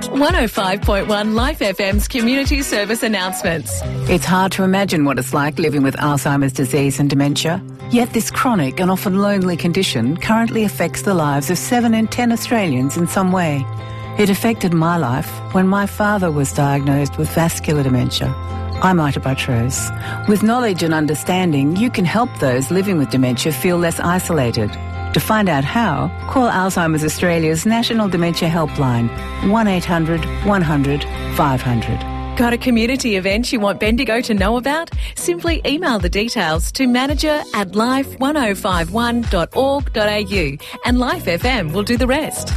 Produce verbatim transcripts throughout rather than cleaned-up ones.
one oh five point one Life F M's community service announcements. It's hard to imagine what it's like living with Alzheimer's disease and dementia. Yet this chronic and often lonely condition currently affects the lives of seven in ten Australians in some way. It affected my life when my father was diagnosed with vascular dementia. I'm Ita Buttrose. With knowledge and understanding, you can help those living with dementia feel less isolated. To find out how, call Alzheimer's Australia's National Dementia Helpline, one eight hundred one hundred five hundred. Got a community event you want Bendigo to know about? Simply email the details to manager at life one oh five one dot org dot a u and Life F M will do the rest.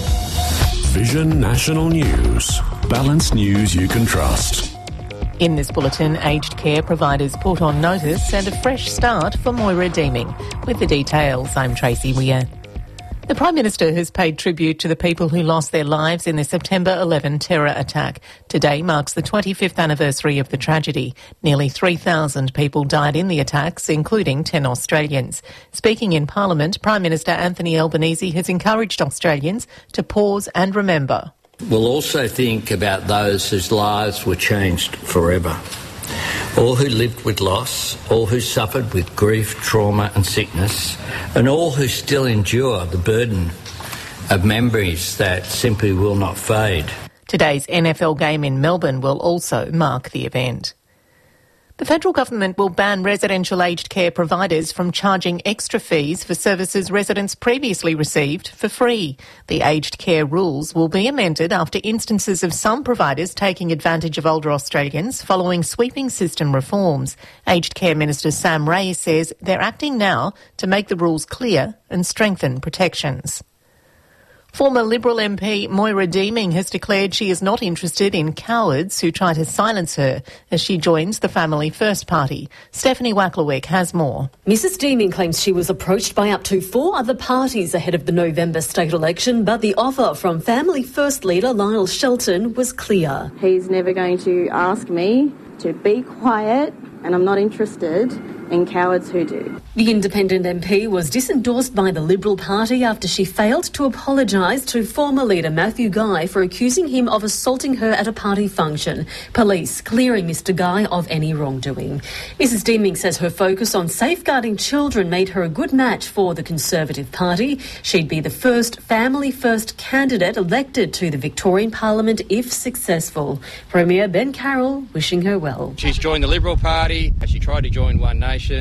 Vision National News. Balanced news you can trust. In this bulletin, aged care providers put on notice and a fresh start for Moira Deeming. With the details, I'm Tracy Weir. The Prime Minister has paid tribute to the people who lost their lives in the September eleventh terror attack. Today marks the twenty-fifth anniversary of the tragedy. Nearly three thousand people died in the attacks, including ten Australians. Speaking in Parliament, Prime Minister Anthony Albanese has encouraged Australians to pause and remember. We'll also think about those whose lives were changed forever. All who lived with loss, all who suffered with grief, trauma and sickness, and all who still endure the burden of memories that simply will not fade. Today's N F L game in Melbourne will also mark the event. The federal government will ban residential aged care providers from charging extra fees for services residents previously received for free. The aged care rules will be amended after instances of some providers taking advantage of older Australians following sweeping system reforms. Aged Care Minister Sam Ray says they're acting now to make the rules clear and strengthen protections. Former Liberal M P Moira Deeming has declared she is not interested in cowards who try to silence her as she joins the Family First Party. Stephanie Wacklewick has more. Missus Deeming claims she was approached by up to four other parties ahead of the November state election, but the offer from Family First leader Lionel Shelton was clear. He's never going to ask me to be quiet, and I'm not interested in cowards who do. The independent M P was disendorsed by the Liberal Party after she failed to apologise to former leader Matthew Guy for accusing him of assaulting her at a party function. Police clearing Mister Guy of any wrongdoing. Missus Deeming says her focus on safeguarding children made her a good match for the Conservative Party. She'd be the first Family First candidate elected to the Victorian Parliament if successful. Premier Ben Carroll wishing her well. She's joined the Liberal Party. She tried to join One Nation.